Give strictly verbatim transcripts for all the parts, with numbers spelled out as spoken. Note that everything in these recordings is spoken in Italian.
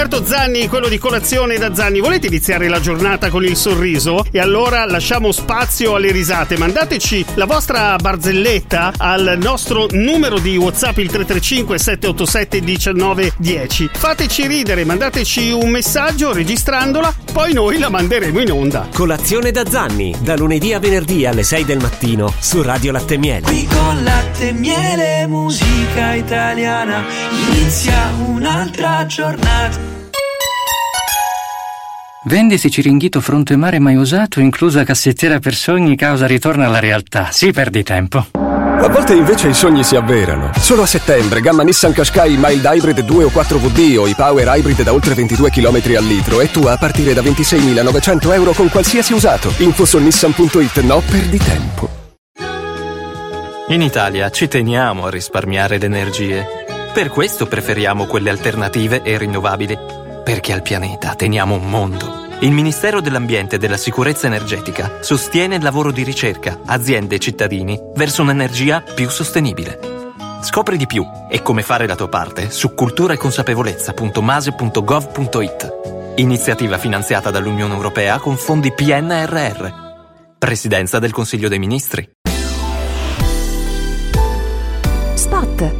Roberto Zanni, quello di Colazione da Zanni. Volete iniziare la giornata con il sorriso? E allora lasciamo spazio alle risate. Mandateci la vostra barzelletta al nostro numero di WhatsApp, il tre tre cinque sette otto sette uno nove uno zero. Fateci ridere, mandateci un messaggio registrandola, poi noi la manderemo in onda. Colazione da Zanni, da lunedì a venerdì alle sei del mattino su Radio Latte Miele. Qui con Latte Miele, musica italiana, inizia un'altra giornata. Vendisi Ciringhito fronte mare mai usato, inclusa cassettiera per sogni, causa ritorno alla realtà. Sì, perdi tempo. A volte invece i sogni si avverano. Solo a settembre, gamma Nissan Qashqai Mild Hybrid due o quattro V D o i Power Hybrid da oltre ventidue chilometri al litro e tu a partire da ventiseimilanovecento euro con qualsiasi usato. Info su nissan punto it, no perdi tempo. In Italia ci teniamo a risparmiare le energie. Per questo preferiamo quelle alternative e rinnovabili. Perché al pianeta teniamo un mondo. Il Ministero dell'Ambiente e della Sicurezza Energetica sostiene il lavoro di ricerca, aziende e cittadini verso un'energia più sostenibile. Scopri di più e come fare la tua parte su cultura e consapevolezza punto mase punto gov punto it. Iniziativa finanziata dall'Unione Europea con fondi P N R R. Presidenza del Consiglio dei Ministri. Spot.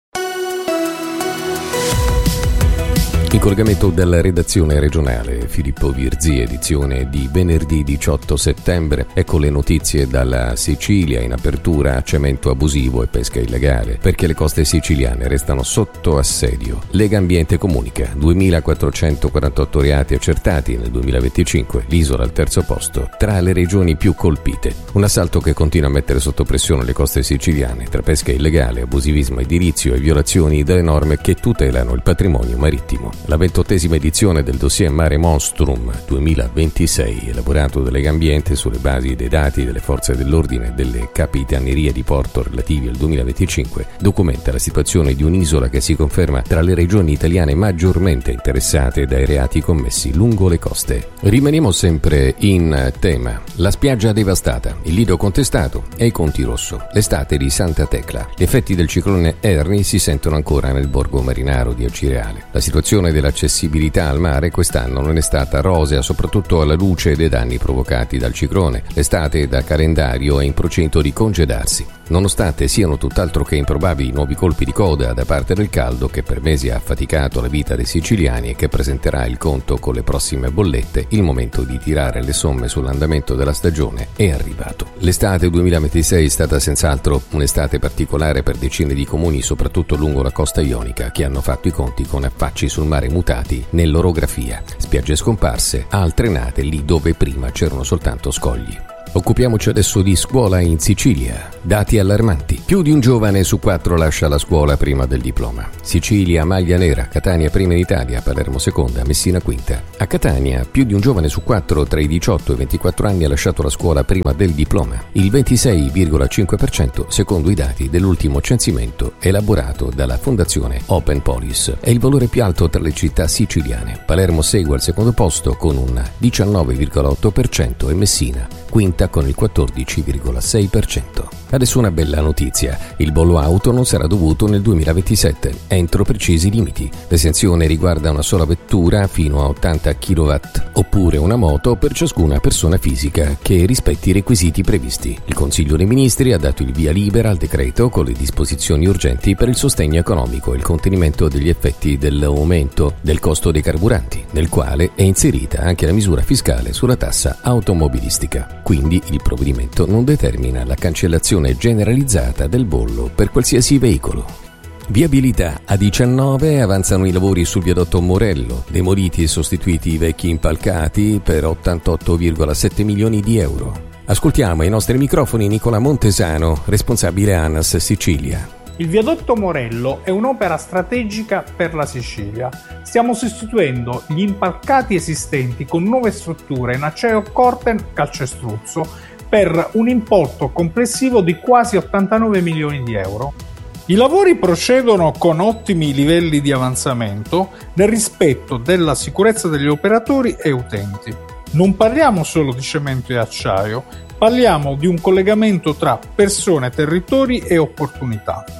In collegamento dalla redazione regionale, Filippo Virzi, edizione di venerdì diciotto settembre. Ecco le notizie dalla Sicilia. In apertura, cemento abusivo e pesca illegale, perché le coste siciliane restano sotto assedio. Lega Ambiente comunica, duemilaquattrocentoquarantotto reati accertati nel duemilaventicinque, l'isola al terzo posto, tra le regioni più colpite. Un assalto che continua a mettere sotto pressione le coste siciliane, tra pesca illegale, abusivismo edilizio e violazioni delle norme che tutelano il patrimonio marittimo. La ventottesima edizione del dossier Mare Nostrum duemilaventisei, elaborato da Lega Ambiente sulle basi dei dati delle forze dell'ordine e delle capitanerie di porto relativi al duemilaventicinque, documenta la situazione di un'isola che si conferma tra le regioni italiane maggiormente interessate dai reati commessi lungo le coste. Rimaniamo sempre in tema. La spiaggia devastata, il lido contestato e i conti rosso. L'estate di Santa Tecla. Gli effetti del ciclone Ernie si sentono ancora nel borgo marinaro di Acireale. La situazione dell'accessibilità al mare quest'anno non è stata rosea, soprattutto alla luce dei danni provocati dal ciclone. L'estate da calendario è in procinto di congedarsi, nonostante siano tutt'altro che improbabili nuovi colpi di coda da parte del caldo che per mesi ha affaticato la vita dei siciliani e che presenterà il conto con le prossime bollette. Il momento di tirare le somme sull'andamento della stagione è arrivato. L'estate duemilaventisei è stata senz'altro un'estate particolare per decine di comuni, soprattutto lungo la costa ionica, che hanno fatto i conti con affacci sul mare mutati nell'orografia, spiagge scomparse, altre nate lì dove prima c'erano soltanto scogli. Occupiamoci adesso di scuola in Sicilia. Dati allarmanti. Più di un giovane su quattro lascia la scuola prima del diploma. Sicilia maglia nera, Catania prima in Italia, Palermo seconda, Messina quinta. A Catania più di un giovane su quattro tra i diciotto e i ventiquattro anni ha lasciato la scuola prima del diploma. Il ventisei virgola cinque per cento secondo i dati dell'ultimo censimento elaborato dalla Fondazione Open Police. È il valore più alto tra le città siciliane. Palermo segue al secondo posto con un diciannove virgola otto per cento e Messina quinta con il quattordici virgola sei per cento. Adesso una bella notizia: il bollo auto non sarà dovuto nel duemilaventisette, entro precisi limiti. L'esenzione riguarda una sola vettura fino a ottanta chilowatt, oppure una moto per ciascuna persona fisica che rispetti i requisiti previsti. Il Consiglio dei Ministri ha dato il via libera al decreto con le disposizioni urgenti per il sostegno economico e il contenimento degli effetti dell'aumento del costo dei carburanti, nel quale è inserita anche la misura fiscale sulla tassa automobilistica. Quindi il provvedimento non determina la cancellazione generalizzata del bollo per qualsiasi veicolo. Viabilità. A diciannove avanzano i lavori sul viadotto Morello, demoliti e sostituiti i vecchi impalcati per ottantotto virgola sette milioni di euro. Ascoltiamo ai nostri microfoni Nicola Montesano, responsabile ANAS Sicilia. Il viadotto Morello è un'opera strategica per la Sicilia. Stiamo sostituendo gli impalcati esistenti con nuove strutture in acciaio Corten calcestruzzo per un importo complessivo di quasi ottantanove milioni di euro. I lavori procedono con ottimi livelli di avanzamento nel rispetto della sicurezza degli operatori e utenti. Non parliamo solo di cemento e acciaio, parliamo di un collegamento tra persone, territori e opportunità.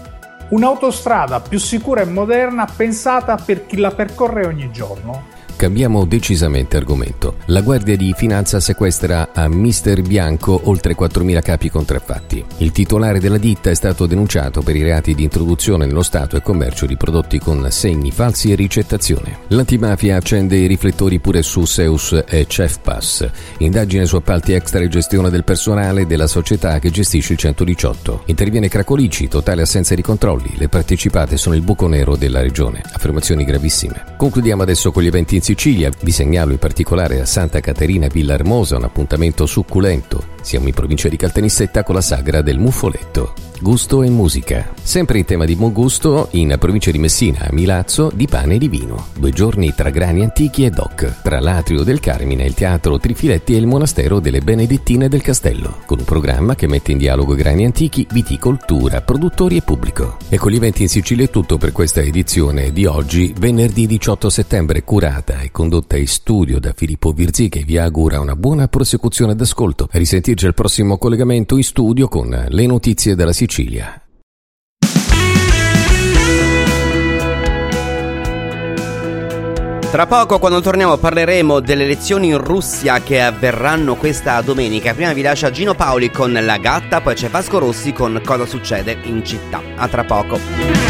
Un'autostrada più sicura e moderna pensata per chi la percorre ogni giorno. Cambiamo decisamente argomento. La Guardia di Finanza sequestra a mister Bianco oltre quattromila capi contraffatti. Il titolare della ditta è stato denunciato per i reati di introduzione nello Stato e commercio di prodotti con segni falsi e ricettazione. L'antimafia accende i riflettori pure su Seus e Cefpass. Indagine su appalti extra e gestione del personale della società che gestisce il centodiciotto. Interviene Cracolici, totale assenza di controlli. Le partecipate sono il buco nero della regione. Affermazioni gravissime. Concludiamo adesso con gli eventi in Sicilia. Vi segnalo in particolare a Santa Caterina Villarmosa un appuntamento succulento. Siamo in provincia di Caltanissetta con la sagra del muffoletto. Gusto e musica. Sempre in tema di buon gusto, in provincia di Messina, a Milazzo, di pane e di vino. Due giorni tra grani antichi e doc, tra l'Atrio del Carmine, il Teatro Trifiletti e il Monastero delle Benedettine del Castello, con un programma che mette in dialogo grani antichi, viticoltura, produttori e pubblico. E con gli eventi in Sicilia è tutto per questa edizione di oggi, venerdì diciotto settembre, curata e condotta in studio da Filippo Virzì, che vi augura una buona prosecuzione d'ascolto. A risentirci al prossimo collegamento in studio con le notizie della Sicilia. Sicilia. Tra poco, quando torniamo, parleremo delle elezioni in Russia che avverranno questa domenica. Prima vi lascia Gino Paoli con La Gatta, poi c'è Vasco Rossi con Cosa succede in città. A tra poco.